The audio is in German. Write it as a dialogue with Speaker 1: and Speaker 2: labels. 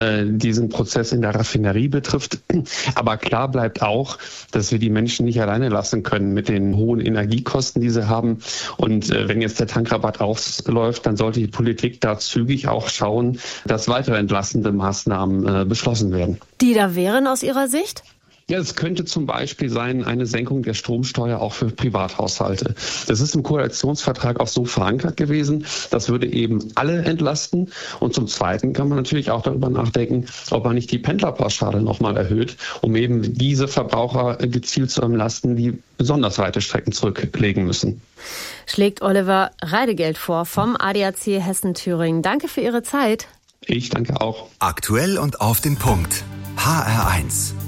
Speaker 1: diesen Prozess in der Raffinerie betrifft. Aber klar bleibt auch, dass wir die Menschen nicht alleine lassen können mit den hohen Energiekosten, die sie haben. Und wenn jetzt der Tankrabatt ausläuft, dann sollte die Politik da zügig auch schauen, dass weitere entlastende Maßnahmen beschlossen werden.
Speaker 2: Die da wären aus Ihrer Sicht?
Speaker 1: Ja, es könnte zum Beispiel sein, eine Senkung der Stromsteuer auch für Privathaushalte. Das ist im Koalitionsvertrag auch so verankert gewesen. Das würde eben alle entlasten. Und zum Zweiten kann man natürlich auch darüber nachdenken, ob man nicht die Pendlerpauschale nochmal erhöht, um eben diese Verbraucher gezielt zu entlasten, die besonders weite Strecken zurücklegen müssen.
Speaker 2: Schlägt Oliver Reidegeld vor vom ADAC Hessen-Thüringen. Danke für Ihre Zeit.
Speaker 1: Ich danke auch.
Speaker 3: Aktuell und auf den Punkt. HR1.